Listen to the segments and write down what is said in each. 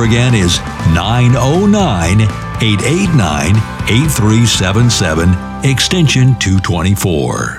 again is 909-889-8377, extension 224.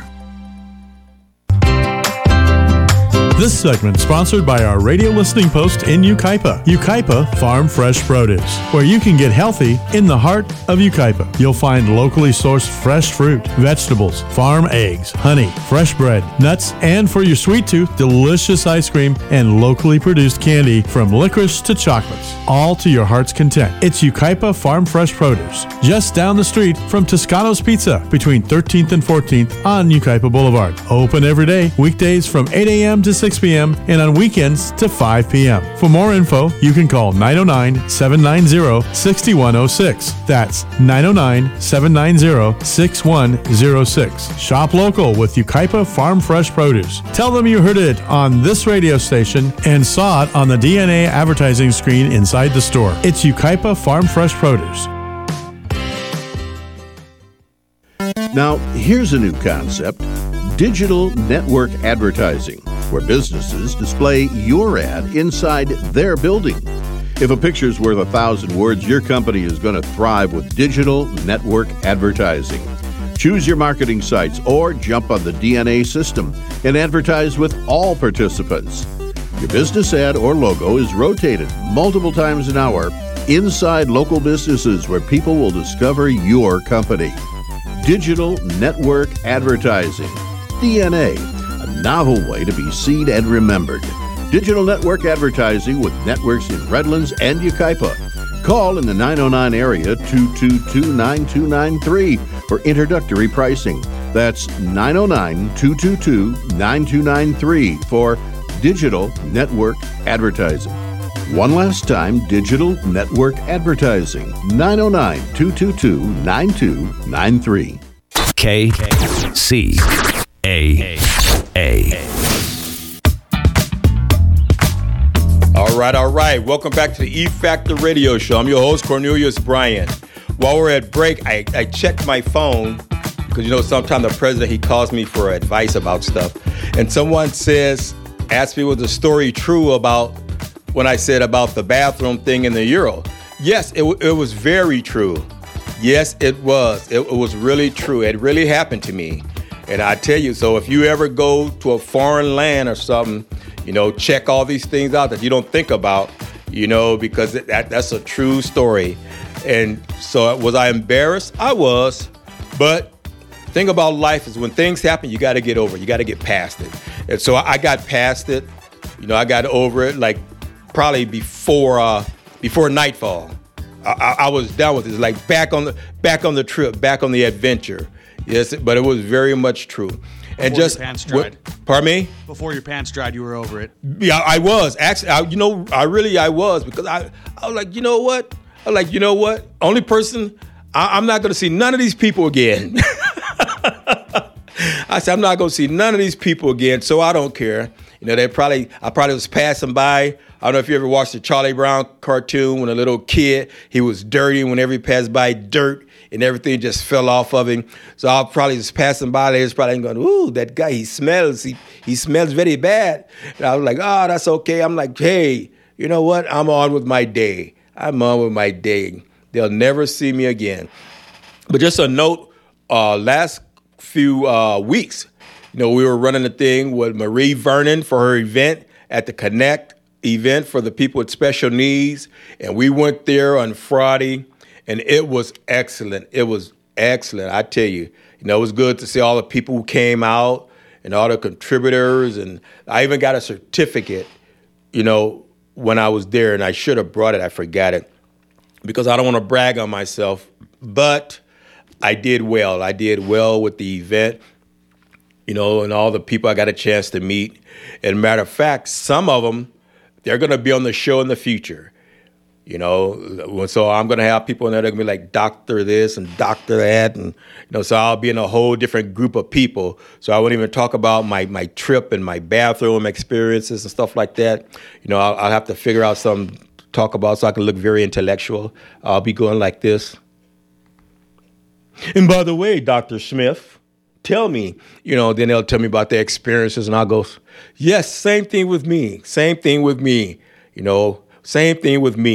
This segment sponsored by our radio listening post in Yucaipa. Yucaipa Farm Fresh Produce, where you can get healthy in the heart of Yucaipa. You'll find locally sourced fresh fruit, vegetables, farm eggs, honey, fresh bread, nuts, and for your sweet tooth, delicious ice cream and locally produced candy from licorice to chocolates, all to your heart's content. It's Yucaipa Farm Fresh Produce, just down the street from Toscano's Pizza, between 13th and 14th on Yucaipa Boulevard. Open every day, weekdays from 8 a.m. to 6 p.m. and on weekends to 5 p.m. For more info, you can call 909-790-6106. That's 909-790-6106. Shop local with Yucaipa Farm Fresh Produce. Tell them you heard it on this radio station and saw it on the DNA advertising screen inside the store. It's Yucaipa Farm Fresh Produce. Now, here's a new concept: digital network advertising, where businesses display your ad inside their building. If a picture's worth 1,000 words, your company is going to thrive with digital network advertising. Choose your marketing sites or jump on the DNA system and advertise with all participants. Your business ad or logo is rotated multiple times an hour inside local businesses where people will discover your company. Digital network advertising. DNA, a novel way to be seen and remembered. Digital network advertising with networks in Redlands and Yucaipa. Call in the 909 area 222-9293 for introductory pricing. That's 909-222-9293 for digital network advertising. One last time, digital network advertising. 909-222-9293. KCAA. All right. Welcome back to the E Factor Radio Show. I'm your host, Cornelius Bryant. While we're at break, I checked my phone because, sometimes the president, he calls me for advice about stuff. And someone asked me, was the story true about when I said about the bathroom thing in the Euro? Yes, it was very true. Yes, it was. It was really true. It really happened to me. And I tell you, so if you ever go to a foreign land or something, check all these things out that you don't think about, because that's a true story. And so was I embarrassed? I was. But the thing about life is when things happen, you got to get over it. You got to get past it. And so I got past it. I got over it like probably before nightfall. I was done with it. It's like back on the trip, back on the adventure. Yes, but it was very much true. And before your pants dried. Pardon me? Before your pants dried, you were over it. Yeah, I was. Actually, I was, because I was like, you know what? Only person, I'm not going to see none of these people again. I said, I'm not going to see none of these people again, so I don't care. I probably was passing by. I don't know if you ever watched the Charlie Brown cartoon when a little kid, he was dirty. Whenever he passed by, dirt and everything just fell off of him. So I probably was passing by there, probably going, ooh, that guy, he smells very bad. And I was like, oh, that's okay. I'm like, hey, you know what? I'm on with my day. They'll never see me again. But just a note, last few weeks, we were running a thing with Marie Vernon for her event at the Connect event for the people with special needs. And we went there on Friday, and it was excellent. It was excellent. I tell you, it was good to see all the people who came out and all the contributors. And I even got a certificate, when I was there, and I should have brought it. I forgot it because I don't want to brag on myself, but I did well. I did well with the event, and all the people I got a chance to meet. And matter of fact, some of them, they're going to be on the show in the future, So I'm going to have people in there that are going to be like Dr. this and Dr. that. And, so I'll be in a whole different group of people. So I won't even talk about my trip and my bathroom experiences and stuff like that. I'll have to figure out something to talk about so I can look very intellectual. I'll be going like this. And by the way, Dr. Smith, tell me, then they'll tell me about their experiences, and I'll go, yes, same thing with me.